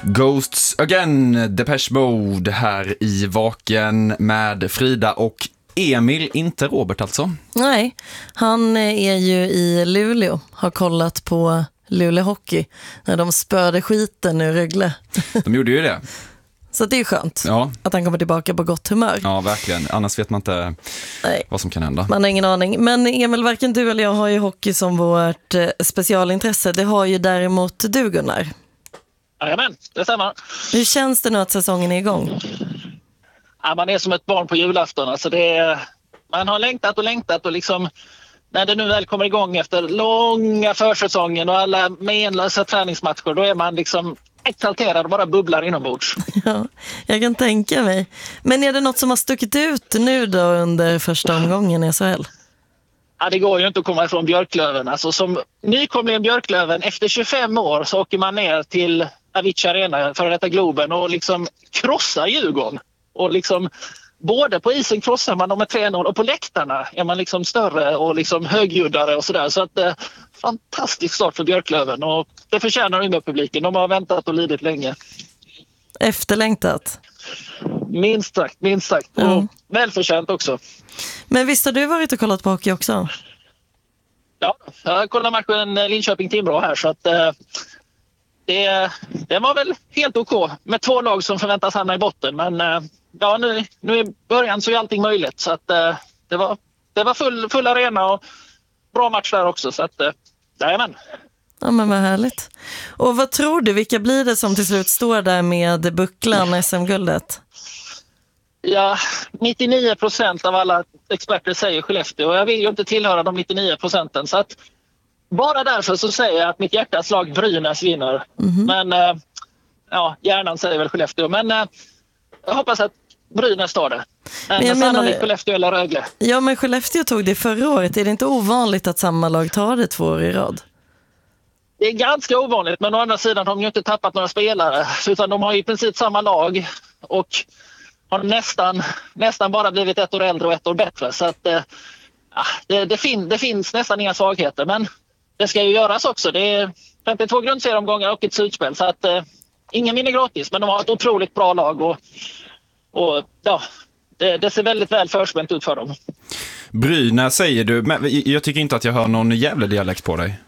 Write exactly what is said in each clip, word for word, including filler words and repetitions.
Ghosts Again, Depeche Mode här i Vaken med Frida och Emil, inte Robert alltså. Nej, han är ju i Luleå, har kollat på Luleå Hockey när de spörde skiten ur Rögle. De gjorde ju det. Så det är skönt ja. att han kommer tillbaka på gott humör. Ja, verkligen. Annars vet man inte Nej. vad som kan hända. Man har ingen aning. Men Emil, varken du eller jag har ju hockey som vårt eh, specialintresse. Det har ju däremot du, Gunnar. Jajamän, det stämmer. Hur känns det nu att säsongen är igång? Ja, man är som ett barn på julafton. Alltså det är, man har längtat och längtat och liksom när det nu väl kommer igång efter långa försäsongen och alla menlösa träningsmatcher, då är man liksom exalterad och bara bubblar inombords. Ja, jag kan tänka mig. Men är det något som har stuckit ut nu då under första omgången i S H L? Ja, det går ju inte att komma ifrån Björklöven. Alltså, som nykomling Björklöven, efter tjugofem år så åker man ner till Avicii Arena för detta Globen och liksom krossar Djurgården. Och liksom, både på isen krossar man dem med tre noll och på läktarna är man liksom större och liksom högljuddare och sådär. Så att eh, fantastisk start för Björklöven och det förtjänar Umeå-publiken. De har väntat och lidit länge. Efterlängtat. Minst sagt, minst sagt. Och mm. välförtjänt också. Men visst har du varit och kollat på hockey också? Ja, jag kollade matchen Linköping-Timrå här så att eh, det, det var väl helt okej med två lag som förväntas hamna i botten. Men eh, ja, nu, nu i början så är allting möjligt så att eh, det var, det var full, full arena och bra match där också så att eh, jajamän. Ja, men vad härligt. Och vad tror du, vilka blir det som till slut står där med bucklan S M-guldet? Ja, nittionio procent av alla experter säger Skellefteå och jag vill ju inte tillhöra de nittionio procenten så att bara därför så säger jag att mitt hjärtas lag Brynäs vinner. Mm-hmm. Men äh, ja, hjärnan säger väl Skellefteå men äh, jag hoppas att Brynäs tar det. Men, men sannolikt Skellefteå eller Rögle. Ja, men Skellefteå tog det förra året. Är det inte ovanligt att samma lag tar det två år i rad? Det är ganska ovanligt, men å andra sidan har de ju inte tappat några spelare utan de har i princip samma lag och har nästan, nästan bara blivit ett år äldre och ett år bättre. Så att, eh, det, det, fin, det finns nästan inga svagheter, men det ska ju göras också. Det är femtiotvå grundserieomgångar och ett slutspel, så att eh, ingen vinner gratis, men de har ett otroligt bra lag och, och ja, det, det ser väldigt väl förspänt ut för dem. Brynäs säger du, men jag tycker inte att jag hör någon jävla dialekt på dig.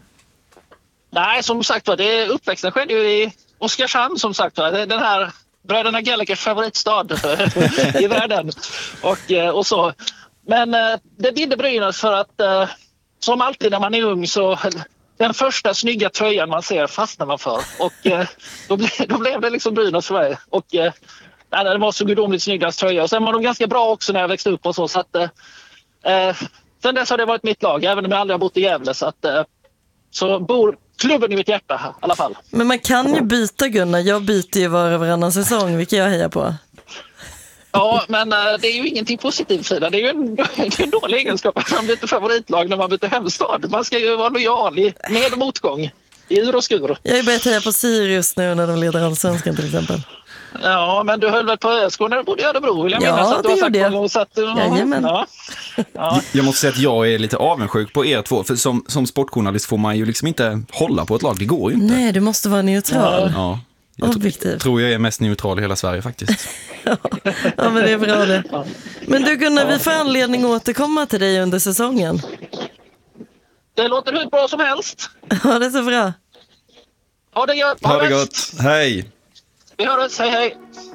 Nej, som sagt var, det uppväxten skedde ju i Oskarshamn som sagt var. Den här bröderna Gallaghers favoritstad i världen och, och så. Men det bidde Brynäs för att som alltid när man är ung så den första snygga tröjan man ser fastnar man för och då, ble, då blev det liksom Brynäs för mig och nej, det var så gudomligt snyggast tröja och sen var de ganska bra också när jag växte upp och så, så att eh, sen dess har det varit mitt lag även om jag aldrig har bott i Gävle så att eh, så bor klubben i mitt hjärta här, i alla fall. Men man kan ju byta, Gunnar. Jag byter ju var och varannan säsong, vilket jag hejar på. Ja, men uh, det är ju ingenting positivt, Frida. Det är ju en, det är en dålig egenskap att man byter favoritlag när man byter hemstad. Man ska ju vara lojal i med och motgång, i ur och skur. Jag har ju börjat heja på Sirius nu när de leder allsvenskan till exempel. Ja, men du höll väl på Ösko när du bodde i Örebro, vill jag ja, minnas att du har sagt det. Gång, så att, Jajamän. Ja. Ja. Jag måste säga att jag är lite avundsjuk på er två, för som, som sportjournalist får man ju liksom inte hålla på ett lag, det går ju inte. Nej, du måste vara neutral. Ja, jag objektiv. tror jag är mest neutral i hela Sverige faktiskt. ja. ja, men det är bra det. Men du Gunnar, vi får anledning att återkomma till dig under säsongen. Det låter hur bra som helst. Ja, det är så bra. Ha det gott. Ha det gott. Hej. Vi hörs, hej hej.